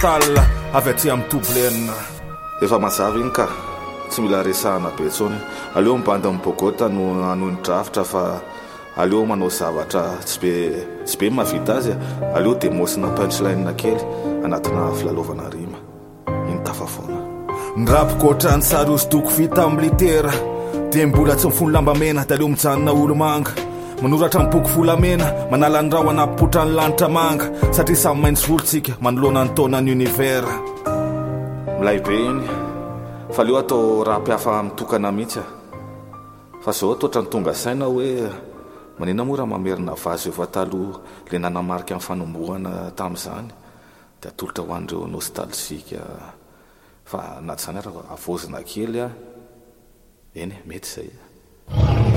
fatal avy aty amin'ny toblena. Efa mazava iny ka tsy mila resahana be tsony. Aleo mibanda mibogota no anoiny drafitra fa aleo manao zavatra tsy be mavita azy. Aleo demosina punchline kely anatina filalovana rima. Iny tafafoana. Ny rapikotra ny sary hosodoko vita amin'ny litera dia mbola tsy mifony lamba mena da aleo mijanona olo manga. Manoratra ny boky volamena manala ny raho anapotra ny lanitra manga satria samy maintsy volontsika manoloana ny taona ny univers. Milay be iny fa leo atao raha mpiafa mitokana mihitsy fa zao toatra ny tonga saina hoe manina mora mamerina vazy efa taloha le nanamarika amin'ny fanombohana tamin'izany dia atolotra ho an'ireo nostalzika fa na tsy zany raha avozina kely eny mety izay.